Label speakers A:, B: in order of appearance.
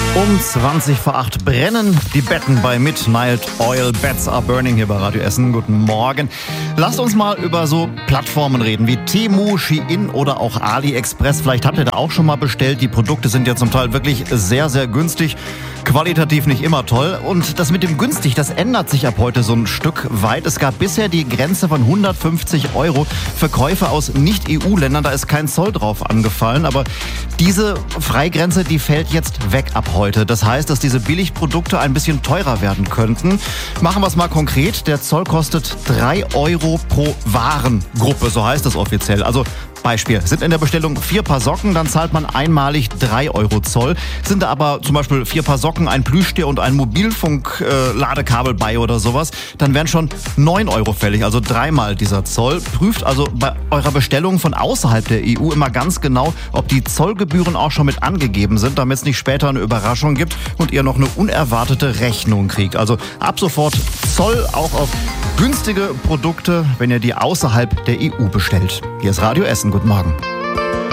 A: Um 20 vor 8 brennen die Betten bei Midnight Oil. Beds are burning hier bei Radio Essen. Guten Morgen. Lasst uns mal über so Plattformen reden wie Temu, Shein oder auch AliExpress. Vielleicht habt ihr da auch schon mal bestellt. Die Produkte sind ja zum Teil wirklich sehr, sehr günstig. Qualitativ nicht immer toll. Und das mit dem günstig, das ändert sich ab heute so ein Stück weit. Es gab bisher die Grenze von 150 € für Käufe aus Nicht-EU-Ländern. Da ist kein Zoll drauf angefallen. Aber diese Freigrenze, die fällt jetzt weg ab heute. Das heißt, dass diese Billigprodukte ein bisschen teurer werden könnten. Machen wir es mal konkret. Der Zoll kostet 3 € pro Warengruppe, so heißt es offiziell. Also Beispiel, sind in der Bestellung 4 Paar Socken, dann zahlt man einmalig 3 € Zoll. Sind da aber zum Beispiel 4 Paar Socken, ein Plüschtier und ein Mobilfunk-Ladekabel bei oder sowas, dann wären schon 9 € fällig, also dreimal dieser Zoll. Prüft also bei eurer Bestellung von außerhalb der EU immer ganz genau, ob die Zollgebühren auch schon mit angegeben sind, damit es nicht später eine Überraschung gibt und ihr noch eine unerwartete Rechnung kriegt. Also ab sofort Zoll auch auf günstige Produkte, wenn ihr die außerhalb der EU bestellt. Hier ist Radio Essen. Guten Morgen.